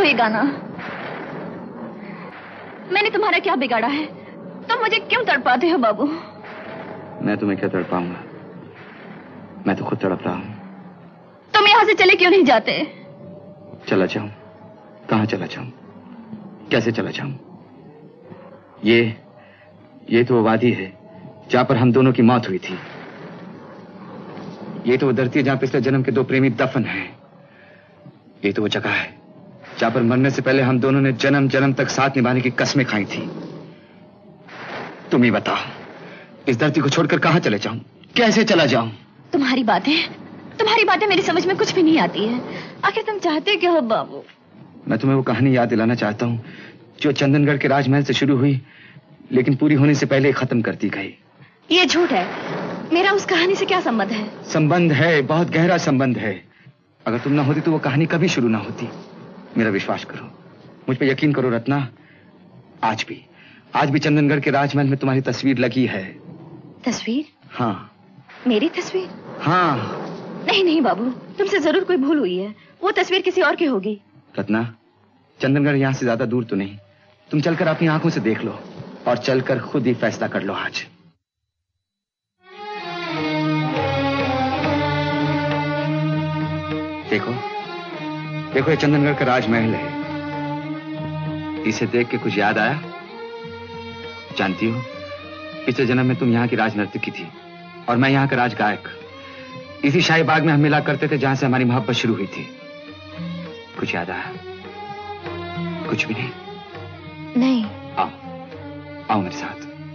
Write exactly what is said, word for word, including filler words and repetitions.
लो ये गाना। मैंने तुम्हारा क्या बिगाड़ा है? तुम मुझे क्यों तड़पाते हो बाबू? मैं तुम्हें क्या तड़पाऊंगा? मैं तो खुद तड़प रहा हूं। तुम यहां से चले क्यों नहीं जाते? चला जाऊं? कहां चला जाऊं? कैसे चला जाऊं? ये ये तो वो वादी है जहां पर हम दोनों की मौत हुई थी। ये तो वो धरती है जहां पिछले जन्म के दो प्रेमी दफन हैं। ये तो वो जगह है जहां पर मरने से पहले हम दोनों ने जन्म जन्म तक साथ निभाने की कसमें खाई थी। तुम ही बताओ, इस धरती को छोड़कर कहां चले जाऊं? कैसे चला जाऊं? तुम्हारी बातें तुम्हारी बातें मेरी समझ में कुछ भी नहीं आती है। आखिर तुम चाहते क्या हो बाबू? मैं तुम्हें वो कहानी याद दिलाना चाहता हूं जो चंदनगढ़ के राजमहल से शुरू हुई लेकिन पूरी होने से पहले खत्म कर दी गई। ये झूठ है। मेरा उस कहानी से क्या संबंध है? संबंध है, बहुत गहरा संबंध है। अगर तुम ना होती तो वो कहानी कभी शुरू ना होती। मेरा विश्वास करो, मुझ पे यकीन करो रत्ना। आज भी आज भी चंदनगढ़ के राजमहल में तुम्हारी तस्वीर लगी है। तस्वीर? हाँ। मेरी तस्वीर? हाँ। नहीं नहीं बाबू, तुमसे जरूर कोई भूल हुई है। वो तस्वीर किसी और की होगी। रत्ना, चंदनगढ़ यहां से ज्यादा दूर तो नहीं। तुम चलकर अपनी आंखों से देख लो और चलकर खुद ही फैसला कर लो आज। देखो देखो, ये चंदनगढ़ का राजमहल है। इसे देख के कुछ याद आया? जानती हो, पिछले जन्म में तुम यहाँ की राजनर्तकी थी और मैं यहाँ का राजगायक। इसी शाही बाग में हम मिला करते थे जहां से हमारी मोहब्बत शुरू हुई थी। कुछ याद आया? कुछ भी नहीं? नहीं। आओ आओ मेरे साथ।